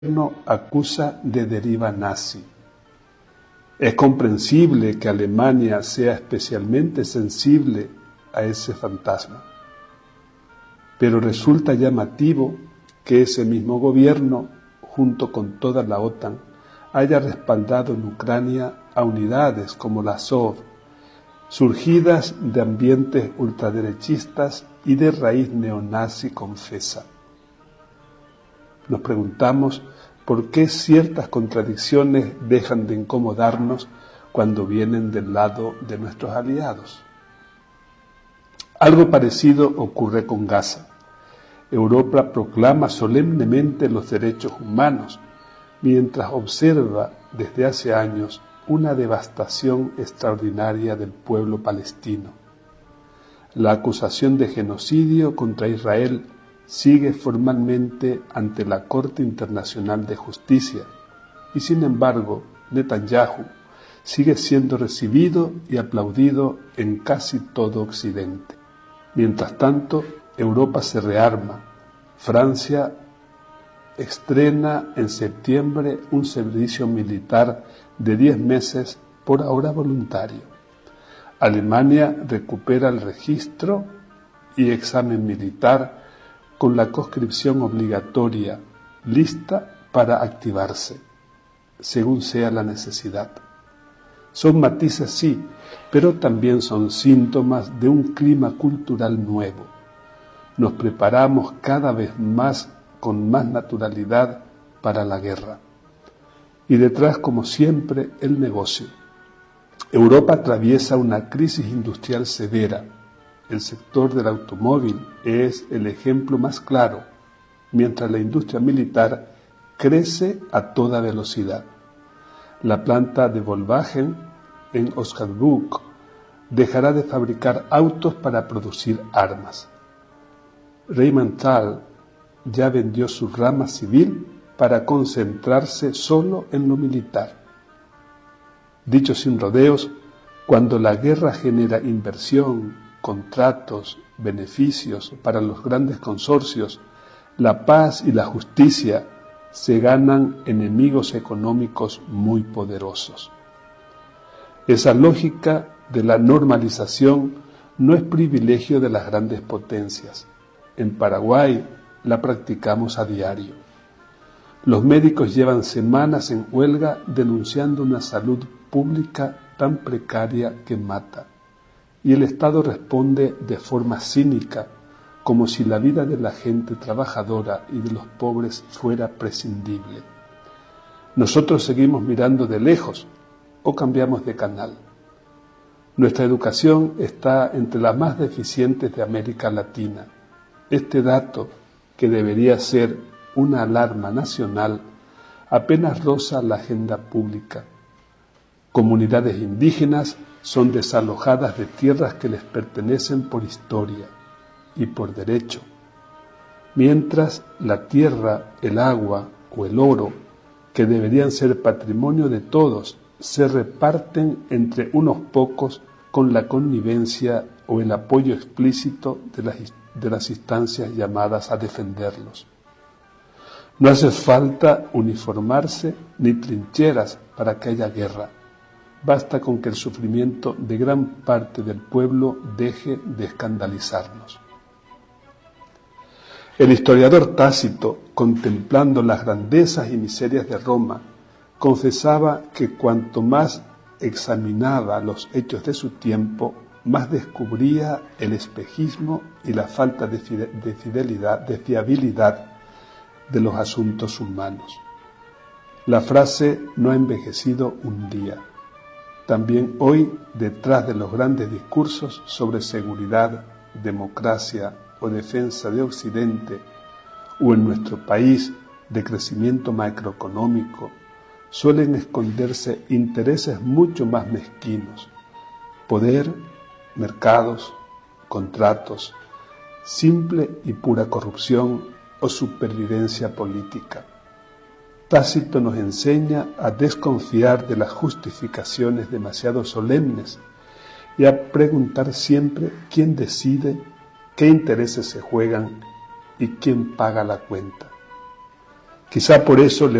gobierno acusa de deriva nazi. Es comprensible que Alemania sea especialmente sensible a ese fantasma, pero resulta llamativo que ese mismo gobierno, junto con toda la OTAN, haya respaldado en Ucrania a unidades como la Azov, surgidas de ambientes ultraderechistas y de raíz neonazi confesa. Nos preguntamos por qué ciertas contradicciones dejan de incomodarnos cuando vienen del lado de nuestros aliados. Algo parecido ocurre con Gaza. Europa proclama solemnemente los derechos humanos, mientras observa desde hace años una devastación extraordinaria del pueblo palestino. La acusación de genocidio contra Israel sigue formalmente ante la Corte Internacional de Justicia y, sin embargo, Netanyahu sigue siendo recibido y aplaudido en casi todo Occidente. Mientras tanto, Europa se rearma. Francia estrena en septiembre un servicio militar de 10 meses, por ahora voluntario. Alemania recupera el registro y examen militar con la conscripción obligatoria, lista para activarse, según sea la necesidad. Son matices, sí, pero también son síntomas de un clima cultural nuevo. Nos preparamos cada vez más, con más naturalidad, para la guerra. Y detrás, como siempre, el negocio. Europa atraviesa una crisis industrial severa. El sector del automóvil es el ejemplo más claro, mientras la industria militar crece a toda velocidad. La planta de Volkswagen en Osnabrück dejará de fabricar autos para producir armas. Rheinmetall ya vendió su rama civil para concentrarse solo en lo militar. Dicho sin rodeos, cuando la guerra genera inversión, contratos, beneficios para los grandes consorcios, la paz y la justicia se ganan enemigos económicos muy poderosos. Esa lógica de la normalización no es privilegio de las grandes potencias. En Paraguay la practicamos a diario. Los médicos llevan semanas en huelga denunciando una salud pública tan precaria que mata. Y el Estado responde de forma cínica, como si la vida de la gente trabajadora y de los pobres fuera prescindible. Nosotros seguimos mirando de lejos o cambiamos de canal. Nuestra educación está entre las más deficientes de América Latina. Este dato, que debería ser una alarma nacional, apenas roza la agenda pública. Comunidades indígenas son desalojadas de tierras que les pertenecen por historia y por derecho, mientras la tierra, el agua o el oro, que deberían ser patrimonio de todos, se reparten entre unos pocos con la connivencia o el apoyo explícito de las instancias llamadas a defenderlos. No hace falta uniformarse ni trincheras para que haya guerra. Basta con que el sufrimiento de gran parte del pueblo deje de escandalizarnos. El historiador Tácito, contemplando las grandezas y miserias de Roma, confesaba que cuanto más examinaba los hechos de su tiempo, más descubría el espejismo y la falta de fiabilidad de los asuntos humanos. La frase no ha envejecido un día. También hoy, detrás de los grandes discursos sobre seguridad, democracia o defensa de Occidente, o en nuestro país de crecimiento macroeconómico, suelen esconderse intereses mucho más mezquinos: poder, mercados, contratos, simple y pura corrupción o supervivencia política. Tácito nos enseña a desconfiar de las justificaciones demasiado solemnes y a preguntar siempre quién decide, qué intereses se juegan y quién paga la cuenta. Quizá por eso le